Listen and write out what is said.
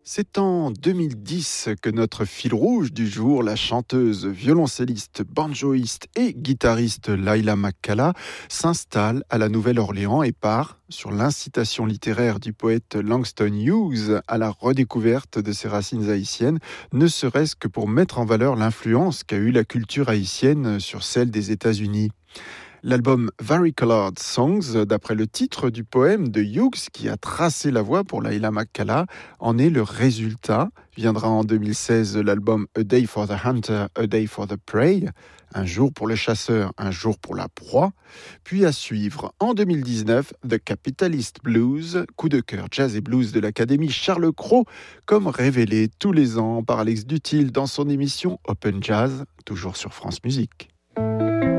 C'est en 2010 que notre fil rouge du jour, la chanteuse, violoncelliste, banjoïste et guitariste Laila McCalla, s'installe à la Nouvelle-Orléans et part, sur l'incitation littéraire du poète Langston Hughes, à la redécouverte de ses racines haïtiennes, ne serait-ce que pour mettre en valeur l'influence qu'a eue la culture haïtienne sur celle des États-Unis. L'album Varicolored Songs, d'après le titre du poème de Hughes qui a tracé la voie pour Laila McCalla, en est le résultat. Viendra en 2016 l'album A Day for the Hunter, A Day for the Prey, un jour pour le chasseur, un jour pour la proie. Puis à suivre en 2019 The Capitalist Blues, coup de cœur jazz et blues de l'Académie Charles Cros, comme révélé tous les ans par Alex Dutil dans son émission Open Jazz, toujours sur France Musique.